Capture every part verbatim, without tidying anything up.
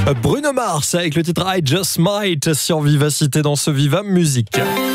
Bruno Mars avec le titre I Just Might sur Vivacité dans ce Viva Musique.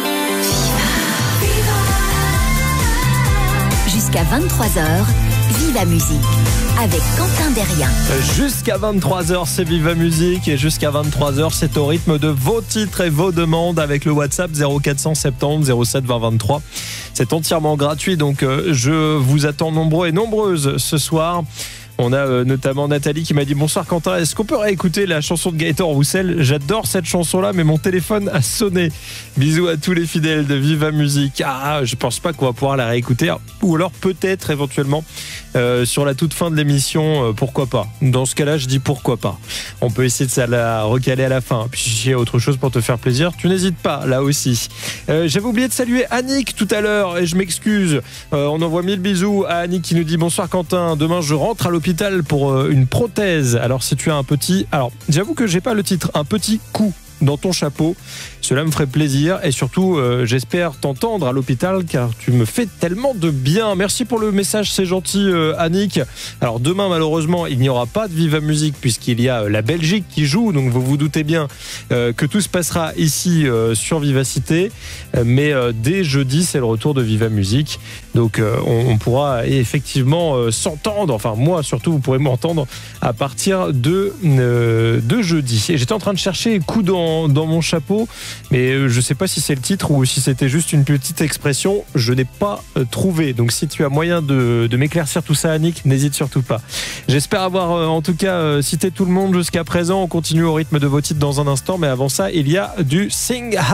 Jusqu'à vingt-trois heures, Viva Musique avec Quentin Derrien. Jusqu'à vingt-trois heures, c'est Viva Musique et jusqu'à vingt-trois heures, c'est au rythme de vos titres et vos demandes avec le WhatsApp zéro quatre cent soixante-dix zéro sept vingt vingt-trois. C'est entièrement gratuit, donc je vous attends nombreux et nombreuses ce soir. On a euh, notamment Nathalie qui m'a dit bonsoir Quentin, est-ce qu'on peut réécouter la chanson de Gaëtan Roussel? J'adore cette chanson-là, mais mon téléphone a sonné. Bisous à tous les fidèles de Viva Musique. Ah, je pense pas qu'on va pouvoir la réécouter, ou alors peut-être éventuellement euh, sur la toute fin de l'émission, euh, pourquoi pas. Dans ce cas-là, je dis pourquoi pas. On peut essayer de ça la recaler à la fin. Puis si y a autre chose pour te faire plaisir, tu n'hésites pas, là aussi. Euh, j'avais oublié de saluer Annick tout à l'heure et je m'excuse. Euh, on envoie mille bisous à Annick qui nous dit bonsoir Quentin. Demain, je rentre à l'hôpital pour une prothèse. Alors si tu as un petit... Alors j'avoue que j'ai pas le titre. Un petit coup dans ton chapeau, cela me ferait plaisir et surtout euh, j'espère t'entendre à l'hôpital car tu me fais tellement de bien. Merci pour le message, c'est gentil euh, Annick. Alors demain malheureusement il n'y aura pas de Viva Musique puisqu'il y a euh, la Belgique qui joue, donc vous vous doutez bien euh, que tout se passera ici euh, sur Vivacité, euh, mais euh, dès jeudi c'est le retour de Viva Musique, donc euh, on, on pourra effectivement euh, s'entendre, enfin moi surtout vous pourrez m'entendre à partir de, euh, de jeudi. Et j'étais en train de chercher coup dans dans mon chapeau, mais je sais pas si c'est le titre ou si c'était juste une petite expression, je n'ai pas trouvé. Donc si tu as moyen de, de m'éclaircir tout ça Annick, n'hésite surtout pas. J'espère avoir en tout cas cité tout le monde jusqu'à présent. On continue au rythme de vos titres dans un instant, mais avant ça il y a du Sing